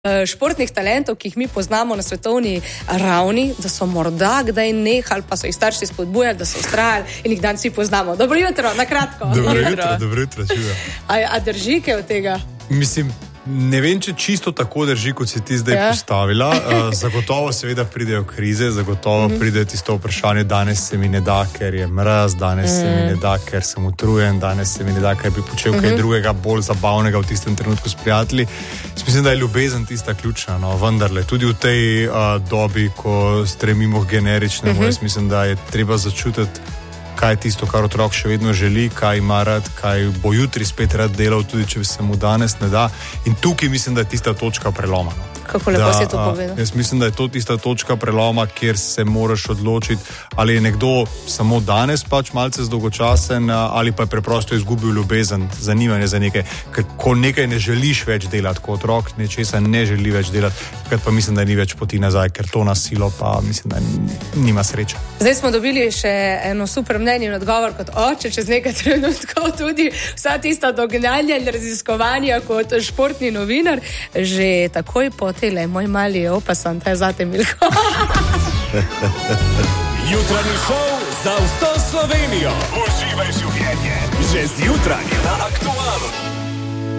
športnih talentov, ki jih mi poznamo na svetovni ravni, da so morda kdaj nehali, pa so jih starši spodbujali, da so ustrajali in jih danes vsi poznamo. Dobro jutro, na kratko. Dobro jutro, čuva. A drži kaj od tega? Mislim, ne vem, če čisto tako drži, kot si ti zdaj postavila. Zagotovo seveda pridejo krize, zagotovo pride tisto vprašanje, danes se mi ne da, ker je mraz, danes se mi ne da, ker sem utrujen, danes se mi ne da, ker bi počel kaj drugega, bolj zabavnega v tistem trenutku s prijatelji. Mislim, da je ljubezen tista ključna, no, vendarle. Tudi v tej dobi, ko stremimo k generičnemu, jaz mislim, da je treba začutiti, kaj je tisto, kar otrok še vedno želi, kaj ima rad, kaj bo jutri spet rad delal, tudi če se mu danes ne da. In tukaj mislim, da je tista točka preloma. Kako lepo si to povedal. Jaz mislim, da je to tista točka preloma, kjer se moraš odločiti, ali je nekdo samo danes pač malce zdolgočasen, ali pa je preprosto izgubil ljubezen, zanimanje za nekaj. Ker ko nekaj ne želiš več delati, ko otrok nečesa ne želi več delati, takrat pa mislim, da ni več poti nazaj, ker to nasilo pa mislim, da nima sreče. Zdaj smo dobili še eno super mnenje in odgovor kot oče, čez nekaj trenutkov tudi vsa tista dognanja in raziskovanja kot športni novinar, že takoj po tele, moj mali je opasan, te zate, Milko. Jutranji šov za vso Slovenijo. Uživaj življenje. Že zjutraj na Aktualu.